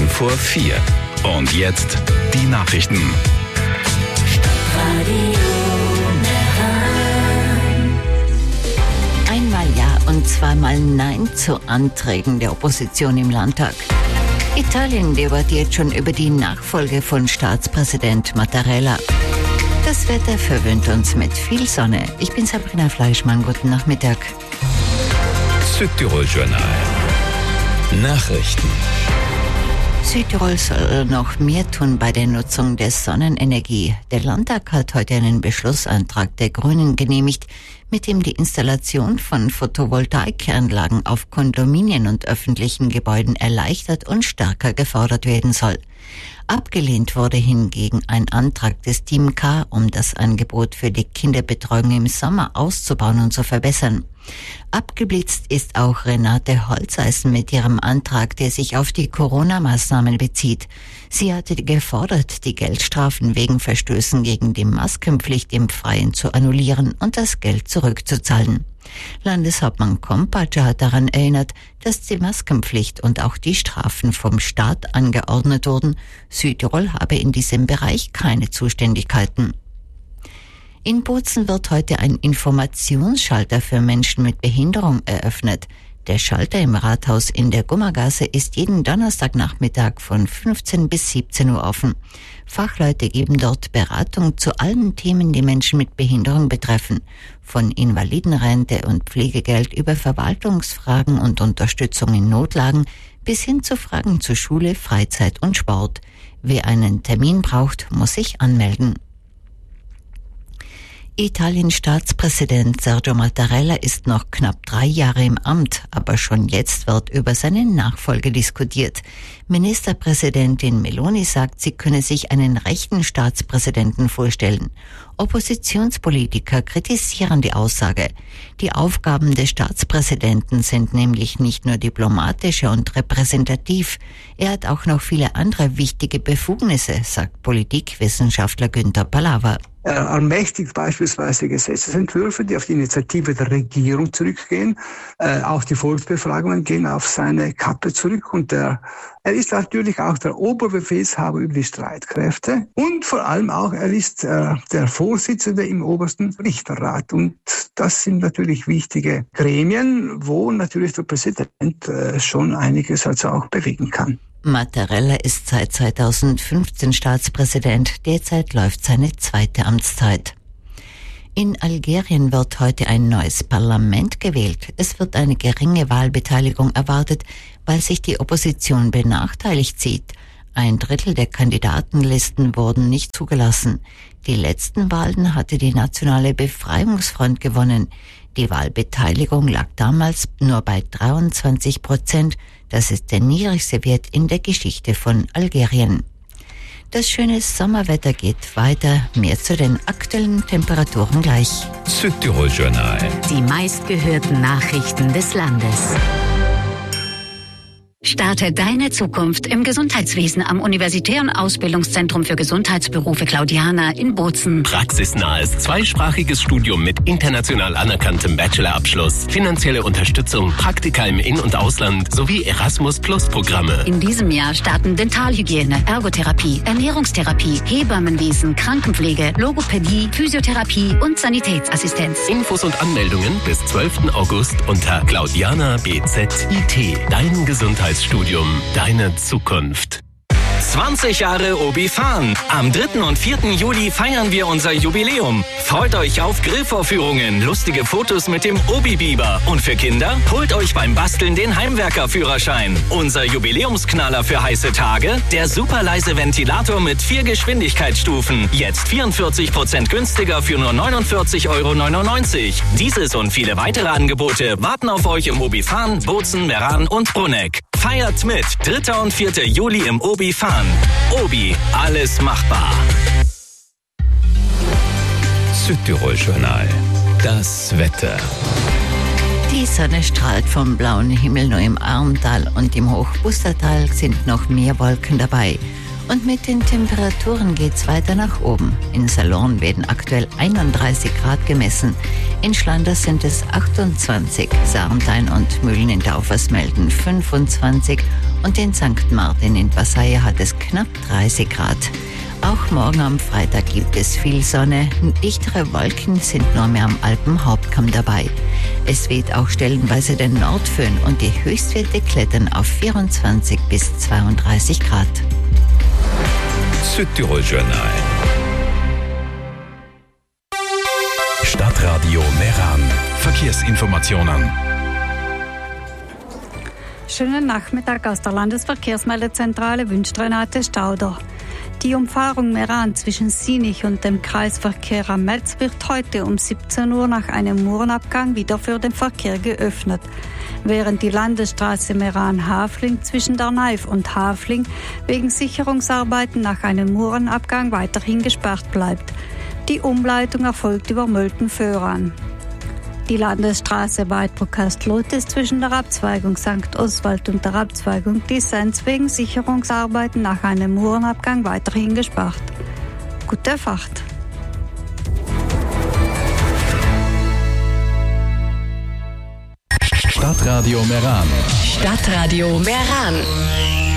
4:15. Und jetzt die Nachrichten. Einmal Ja und zweimal Nein zu Anträgen der Opposition im Landtag. Italien debattiert schon über die Nachfolge von Staatspräsident Mattarella. Das Wetter verwöhnt uns mit viel Sonne. Ich bin Sabrina Fleischmann. Guten Nachmittag. Südtirol Journal. Nachrichten. Südtirol soll noch mehr tun bei der Nutzung der Sonnenenergie. Der Landtag hat heute einen Beschlussantrag der Grünen genehmigt, mit dem die Installation von Photovoltaikanlagen auf Kondominien und öffentlichen Gebäuden erleichtert und stärker gefördert werden soll. Abgelehnt wurde hingegen ein Antrag des Team K, um das Angebot für die Kinderbetreuung im Sommer auszubauen und zu verbessern. Abgeblitzt ist auch Renate Holzeisen mit ihrem Antrag, der sich auf die Corona-Maßnahmen bezieht. Sie hatte gefordert, die Geldstrafen wegen Verstößen gegen die Maskenpflicht im Freien zu annullieren und das Geld zurückzuzahlen. Landeshauptmann Kompatscher hat daran erinnert, dass die Maskenpflicht und auch die Strafen vom Staat angeordnet wurden. Südtirol habe in diesem Bereich keine Zuständigkeiten. In Bozen wird heute ein Informationsschalter für Menschen mit Behinderung eröffnet. Der Schalter im Rathaus in der Gummergasse ist jeden Donnerstagnachmittag von 15 bis 17 Uhr offen. Fachleute geben dort Beratung zu allen Themen, die Menschen mit Behinderung betreffen. Von Invalidenrente und Pflegegeld über Verwaltungsfragen und Unterstützung in Notlagen bis hin zu Fragen zu Schule, Freizeit und Sport. Wer einen Termin braucht, muss sich anmelden. Italiens Staatspräsident Sergio Mattarella ist noch knapp 3 Jahre im Amt, aber schon jetzt wird über seine Nachfolge diskutiert. Ministerpräsidentin Meloni sagt, sie könne sich einen rechten Staatspräsidenten vorstellen. Oppositionspolitiker kritisieren die Aussage. Die Aufgaben des Staatspräsidenten sind nämlich nicht nur diplomatische und repräsentativ. Er hat auch noch viele andere wichtige Befugnisse, sagt Politikwissenschaftler Günther Pallava. Er ermächtigt beispielsweise Gesetzesentwürfe, die auf die Initiative der Regierung zurückgehen. Auch die Volksbefragungen gehen auf seine Kappe zurück. Und er ist natürlich auch der Oberbefehlshaber über die Streitkräfte. Und vor allem auch, er ist der Vorsitzende im obersten Richterrat. Und das sind natürlich wichtige Gremien, wo natürlich der Präsident schon einiges also auch bewegen kann. Mattarella ist seit 2015 Staatspräsident. Derzeit läuft seine 2. Amtszeit. In Algerien wird heute ein neues Parlament gewählt. Es wird eine geringe Wahlbeteiligung erwartet, weil sich die Opposition benachteiligt sieht. 1/3 der Kandidatenlisten wurden nicht zugelassen. Die letzten Wahlen hatte die Nationale Befreiungsfront gewonnen. Die Wahlbeteiligung lag damals nur bei 23%. Das ist der niedrigste Wert in der Geschichte von Algerien. Das schöne Sommerwetter geht weiter. Mehr zu den aktuellen Temperaturen gleich. Südtirol Journal. Die meistgehörten Nachrichten des Landes. Starte deine Zukunft im Gesundheitswesen am Universitären Ausbildungszentrum für Gesundheitsberufe Claudiana in Bozen. Praxisnahes, zweisprachiges Studium mit international anerkanntem Bachelorabschluss, finanzielle Unterstützung, Praktika im In- und Ausland sowie Erasmus-Plus-Programme. In diesem Jahr starten Dentalhygiene, Ergotherapie, Ernährungstherapie, Hebammenwesen, Krankenpflege, Logopädie, Physiotherapie und Sanitätsassistenz. Infos und Anmeldungen bis 12. August unter Claudiana BZIT. Dein Gesundheitsstudium, deine Zukunft. 20 Jahre Obi Farn. Am 3. und 4. Juli feiern wir unser Jubiläum. Freut euch auf Grillvorführungen, lustige Fotos mit dem Obi-Biber. Und für Kinder, holt euch beim Basteln den Heimwerkerführerschein. Unser Jubiläumsknaller für heiße Tage, der super leise Ventilator mit 4 Geschwindigkeitsstufen. Jetzt 44% günstiger für nur 49,99 €. Dieses und viele weitere Angebote warten auf euch im Obi Farn, Bozen, Meran und Bruneck. Feiert mit 3. und 4. Juli im Obi Farn. Obi, alles machbar. Südtirol Journal. Das Wetter. Die Sonne strahlt vom blauen Himmel, nur im Armtal und im Hochbustertal sind noch mehr Wolken dabei. Und mit den Temperaturen geht's weiter nach oben. In Salon werden aktuell 31 Grad gemessen. In Schlanders sind es 28. Sarntein und Mühlen in Daufers melden 25. Und in St. Martin in Passaia hat es knapp 30 Grad. Auch morgen am Freitag gibt es viel Sonne. Dichtere Wolken sind nur mehr am Alpenhauptkamm dabei. Es weht auch stellenweise der Nordföhn und die Höchstwerte klettern auf 24 bis 32 Grad. Südtirol Journal. Stadtradio Meran. Verkehrsinformationen. Schönen Nachmittag aus der Landesverkehrsmeldezentrale wünscht Renate Stauder. Die Umfahrung Meran zwischen Sinich und dem Kreisverkehr am Metz wird heute um 17 Uhr nach einem Murenabgang wieder für den Verkehr geöffnet, während die Landesstraße Meran-Hafling zwischen der Neif und Hafling wegen Sicherungsarbeiten nach einem Murenabgang weiterhin gesperrt bleibt. Die Umleitung erfolgt über Mölten-Föhran. Die Landesstraße Weidbruck-Kastlothes zwischen der Abzweigung St. Oswald und der Abzweigung Dissens wegen Sicherungsarbeiten nach einem Murenabgang weiterhin gesperrt. Gute Fahrt! Stadtradio Meran. Stadtradio Meran.